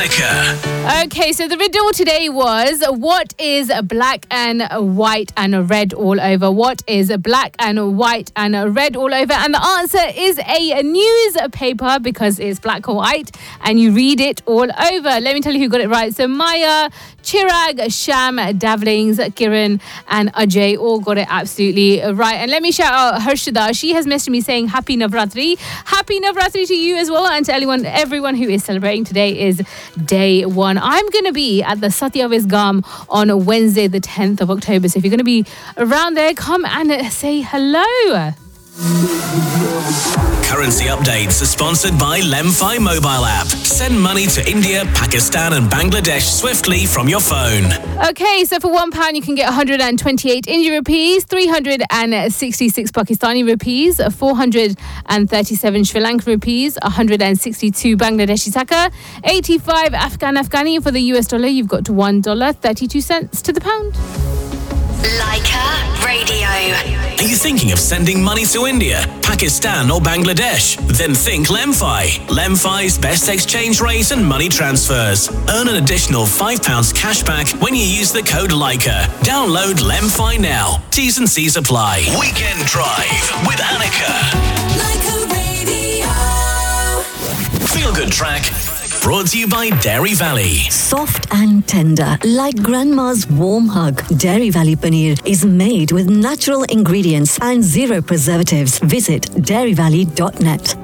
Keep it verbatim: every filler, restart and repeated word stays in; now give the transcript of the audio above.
Annika. Okay, so the riddle today was, what is black and white and red all over? What is black and white and red all over? And the answer is a newspaper, because it's black or white and you read it all over. Let me tell you who got it right. So Maya, Chirag, Sham, Davlings, Kiran and Ajay all got it absolutely right. And let me shout out Harshada. She has messaged me saying Happy Navratri. Happy Navratri to you as well, and to everyone, everyone who is celebrating. Today is day one. I'm going to be at the Satya Visgam on Wednesday the tenth of October. So if you're going to be around there, come and say hello. Currency updates are sponsored by Lemfi mobile app. Send money to India, Pakistan and Bangladesh swiftly from your phone. Okay, so for one pound you can get one hundred twenty-eight Indian rupees, three hundred sixty-six Pakistani rupees, four hundred thirty-seven Sri Lankan rupees, one hundred sixty-two Bangladeshi taka, eighty-five Afghan Afghani. For the U S dollar, you've got to one dollar thirty-two cents to the pound. Leica Radio. Are you thinking of sending money to India, Pakistan or Bangladesh? Then think Lemfi. Lemfi's best exchange rate and money transfers. Earn an additional five pounds cash back when you use the code Leica. Download Lemfi now. T's and C's apply. Weekend Drive with Annika. Leica Radio. Feel Good Track. Brought to you by Dairy Valley. Soft and tender, like grandma's warm hug. Dairy Valley Paneer is made with natural ingredients and zero preservatives. Visit dairy valley dot net.